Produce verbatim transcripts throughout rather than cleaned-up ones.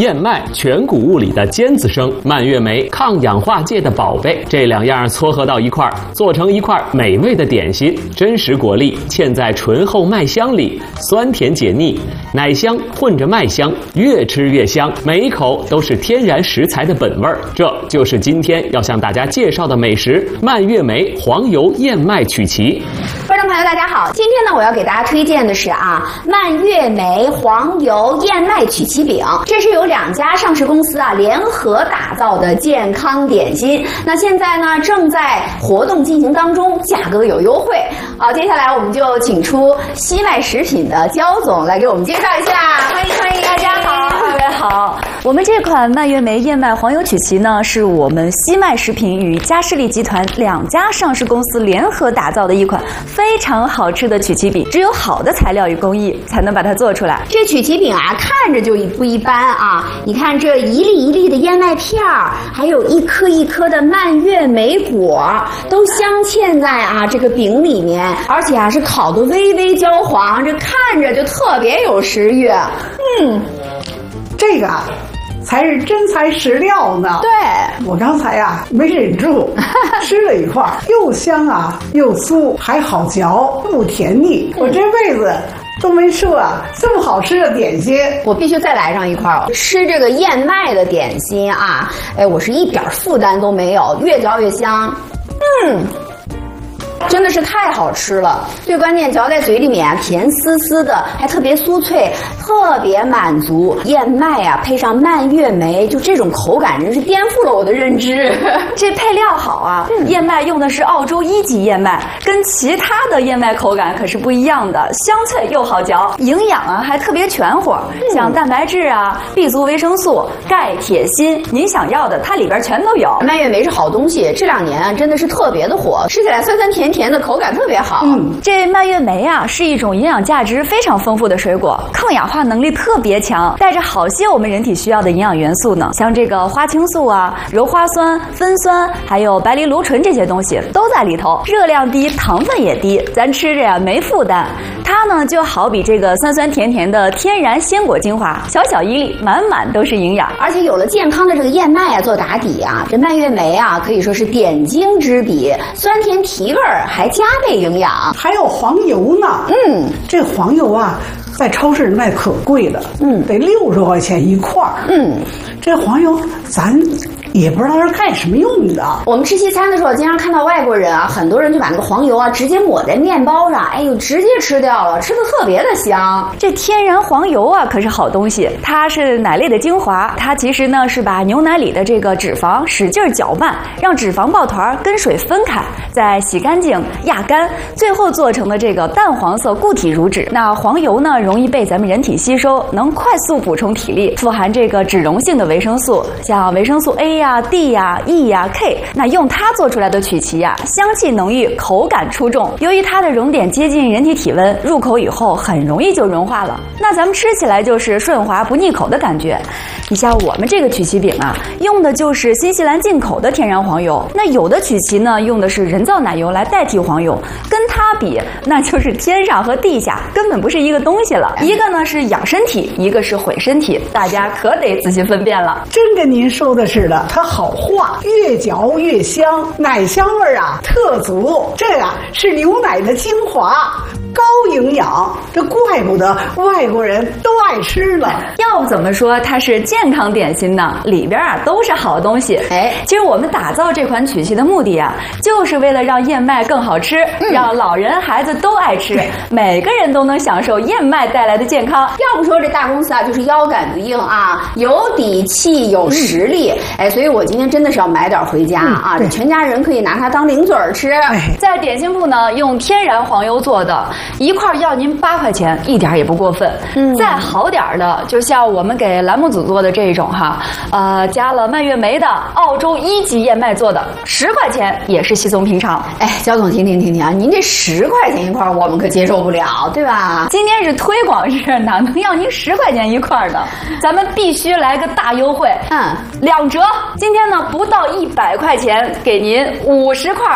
燕麦全谷物里的尖子生，蔓越莓抗氧化界的宝贝，这两样撮合到一块儿，做成一块美味的点心。真实果粒嵌在醇厚麦香里，酸甜解腻，奶香混着麦香，越吃越香，每一口都是天然食材的本味儿。这就是今天要向大家介绍的美食——蔓越莓黄油燕麦曲奇。 观众朋友，大家好，今天呢，我要给大家推荐的是啊，蔓越莓黄油燕麦曲奇饼。这是由两家上市公司啊联合打造的健康点心。那现在呢，正在活动进行当中，价格有优惠。好，接下来我们就请出西麦食品的焦总来给我们介绍一下。欢迎欢迎，大家好， 各位好。我们这款蔓越莓燕麦黄油曲奇呢，是我们西麦食品与嘉士利集团两家上市公司联合打造的一款非常好吃的曲奇饼。只有好的材料与工艺，才能把它做出来。 这曲奇饼啊，看着就不一般啊！你看这一粒一粒的燕麦片儿，还有一颗一颗的蔓越莓果，都镶嵌在啊这个饼里面，而且啊是烤得微微焦黄，这看着就特别有食欲。 嗯，这个才是真材实料呢。 对， 我刚才啊没忍住吃了一块，又香啊又酥，还好嚼，不甜腻。我这辈子都没吃过这么好吃的点心， 我必须再来上一块儿。吃这个燕麦的点心啊，哎，我是一点负担都没有，越嚼越香。嗯。真的是太好吃了，最关键嚼在嘴里面啊，甜丝丝的，还特别酥脆，特别满足。燕麦啊，配上蔓越莓，就这种口感真是颠覆了我的认知。 这配料好啊，嗯、燕麦用的是澳洲一级燕麦，跟其他的燕麦口感可是不一样的，香脆又好嚼，营养啊还特别全乎，嗯、像蛋白质啊、B 族维生素、钙、铁、锌，您想要的它里边全都有。 蔓越莓是好东西，这两年啊真的是特别的火，吃起来酸酸甜甜。甜的口感特别好。 嗯，这蔓越莓啊是一种营养价值非常丰富的水果，抗氧化能力特别强，带着好些我们人体需要的营养元素呢，像这个花青素啊、鞣花酸、酚酸，还有白藜芦醇这些东西都在里头，热量低，糖分也低，咱吃着呀没负担。它呢就好比这个酸酸甜甜的天然鲜果精华，小小一粒，满满都是营养。 而且有了健康的这个燕麦啊做打底啊，这蔓越莓啊可以说是点睛之笔，酸甜提味儿。还加倍营养， 还有黄油呢。嗯，这黄油啊，在超市卖可贵了，嗯，得六十块钱一块儿。嗯，这黄油咱也不知道是干什么用的。 我们吃西餐的时候，经常看到外国人啊，很多人就把那个黄油啊直接抹在面包上，哎呦，直接吃掉了，吃的特别的香。 这天然黄油啊，可是好东西，它是奶类的精华，它其实呢是把牛奶里的这个脂肪使劲搅拌，让脂肪抱团跟水分开，再洗干净、压干，最后做成的这个淡黄色固体乳脂。那黄油呢，容易被咱们人体吸收，能快速补充体力，富含这个脂溶性的维生素，像维生素 A 呀、D 呀、E 呀、K。那用它做出来的曲奇呀，香气浓郁，口感出众。由于它的熔点接近人体体温，入口以后很容易就融化了。那咱们吃起来就是顺滑不腻口的感觉。你像我们这个曲奇饼啊，用的就是新西兰进口的天然黄油。那有的曲奇呢，用的是人造奶油来代替黄油，跟它比，那就是天上和地下，根本不是一个东西了。一个呢是养身体，一个是毁身体，大家可得仔细分辨了。 真跟您说的似的，它好化，越嚼越香，奶香味啊特足。这个是牛奶的精华，高营养，这怪不得外国人都爱吃了。 要不怎么说它是健康点心呢？里边啊都是好东西。哎，其实我们打造这款曲奇的目的啊，就是为了让燕麦更好吃，嗯、让老人孩子都爱吃，每个人都能享受燕麦带来的健康。 要不说这大公司啊，就是腰杆子硬啊，有底气有实力。嗯、哎，所以我今天真的是要买点回家、嗯、啊，这全家人可以拿它当零嘴儿吃。 哎、在点心铺呢，用天然黄油做的，一块要您八块钱，一点也不过分。嗯，再好点的，就像我们给栏目组做的这种哈，呃，加了蔓越莓的澳洲一级燕麦做的，十块钱也是稀松平常。 哎，焦总，停停停停啊！您这十块钱一块，我们可接受不了，对吧？ 今天是推广日，哪能要您十块钱一块的？咱们必须来个大优惠，嗯，两折。今天呢，不到一百块钱，给您五十块。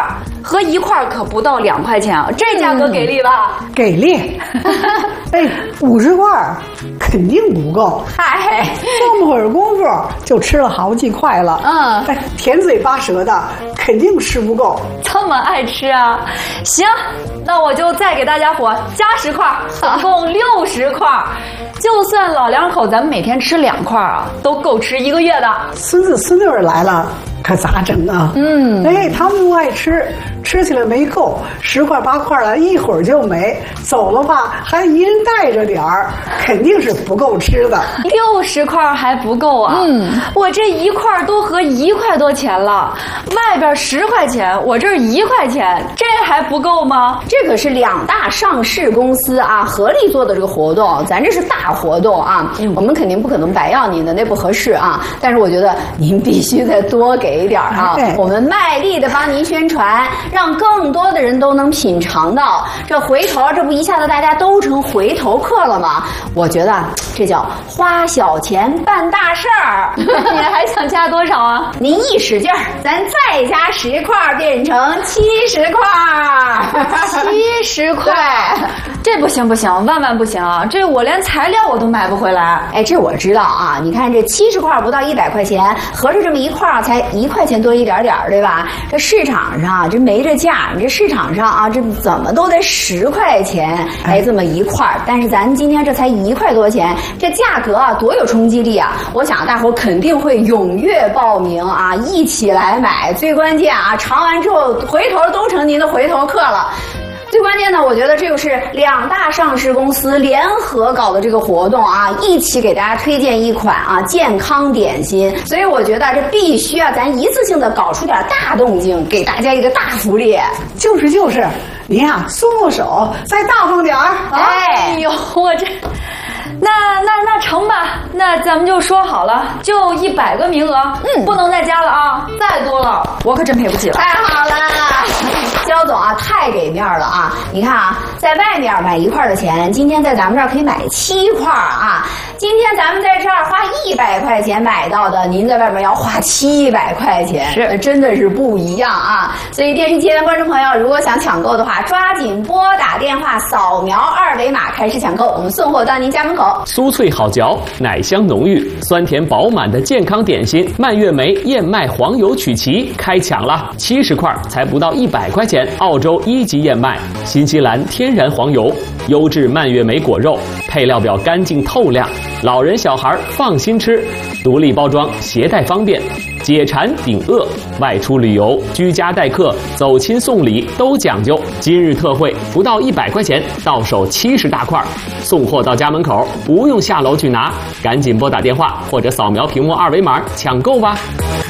合一块可不到两块钱啊，这价格给力吧？ 嗯、给力！哎，五十块肯定不够。 嗨， 这么会儿功夫就吃了好几块了。 嗯， 哎，甜嘴巴舌的肯定吃不够。 这么爱吃啊？行，那我就再给大家伙加十块，总共六十块。就算老两口咱们每天吃两块啊，都够吃一个月的。 孙子孙女儿来了，可咋整啊？嗯，哎，他们不爱吃，吃起来没够，十块八块的，一会儿就没。走了吧，还一人带着点儿，肯定是不够吃的。 六十块还不够啊？嗯，我这一块都合一块多钱了，外边十块钱，我这儿一块钱，这还不够吗？ 这可是两大上市公司啊合力做的这个活动，咱这是大活动啊，嗯、我们肯定不可能白要您的，那不合适啊。但是我觉得您必须再多给一点啊，哎、我们卖力的帮您宣传，让更多的人都能品尝到。这回头，这不一下子大家都成回头客了吗？我觉得这叫花小钱办大事儿。 你还想加多少啊？ 您一使劲儿，咱再加十块，变成七十块。 七十块，这不行不行，万万不行啊！这我连材料我都买不回来。 哎，这我知道啊。你看这七十块不到一百块钱，合着这么一块才一块钱多一点点，对吧？这市场上这没这价，你这市场上啊，这怎么都得十块钱，哎，这么一块。但是咱今天这才一块多钱，这价格啊多有冲击力啊！我想大伙肯定会踊跃报名啊，一起来买。最关键啊，尝完之后回头都成您的回头客了。最关键呢，我觉得这就是两大上市公司联合搞的这个活动啊，一起给大家推荐一款啊健康点心，所以我觉得这必须啊，咱一次性的搞出点大动静，给大家一个大福利。 就是就是，您啊松松手，再大方点儿。 哎呦，我这。那那那成吧，那咱们就说好了，就一百个名额，嗯，不能再加了啊，再多了我可真赔不起了。 太好了，焦总啊，太给面了啊！你看啊，在外面买一块的钱，今天在咱们这儿可以买七块啊。今天咱们在这儿花一百块钱买到的，您在外面要花七百块钱，是真的是不一样啊！所以电视机前的观众朋友，如果想抢购的话，抓紧拨打电话，扫描二维码开始抢购，我们送货到您家门口。 酥脆好嚼，奶香浓郁，酸甜饱满的健康点心蔓越莓燕麦黄油曲奇开抢了，七十块才不到一百块钱，澳洲一级燕麦，新西兰天然黄油，优质蔓越莓果肉，配料表干净透亮，老人小孩放心吃，独立包装，携带方便，解馋顶饿，外出旅游、居家待客、走亲送礼都讲究。今日特惠，不到一百块钱，到手七十大块，送货到家门口，不用下楼去拿，赶紧拨打电话或者扫描屏幕二维码抢购吧。